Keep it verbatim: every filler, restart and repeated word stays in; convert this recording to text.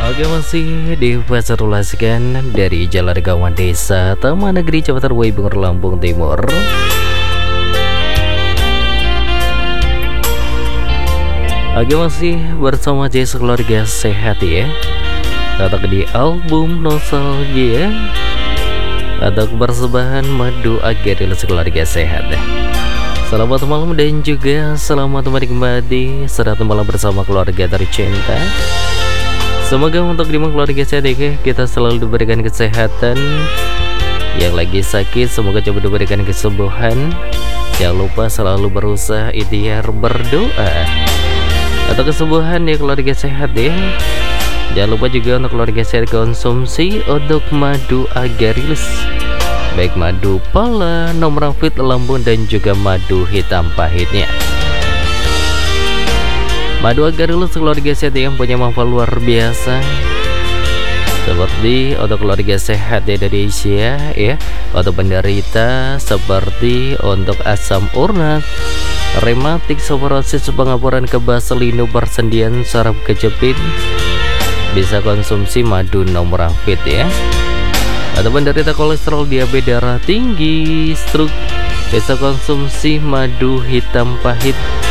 Oke, masih difasilitasikan dari Jalan Gawan Desa Taman Negeri Kecamatan Waibungur, Lampung Timur. Oke, masih bersama Jess Keluarga Sehat ya. Kata di album Nostalgia atau persembahan Madu agar Keluarga Sehat ya. Selamat malam dan juga selamat menikmati serta malam bersama keluarga tercinta. Semoga untuk lima keluarga sehat ya, kita selalu diberikan kesehatan. Yang lagi sakit semoga coba diberikan kesembuhan. Jangan lupa selalu berusaha ikhtiar berdoa atau kesembuhan ya keluarga sehat ya. Jangan lupa juga untuk keluarga sehat konsumsi untuk madu agarils, baik madu pala, nomor fit lambung dan juga madu hitam pahitnya. Madu agarils keluarga sehat yang punya manfaat luar biasa, seperti untuk keluarga sehat di Indonesia ya, untuk penderita seperti untuk asam urat, rematik, psoriasis, pengapuran kebas, linu, persendian, saraf kejepit, bisa konsumsi madu nomor fit ya. Atau penderita kolesterol, diabetes, darah tinggi, stroke, bisa konsumsi madu hitam pahit.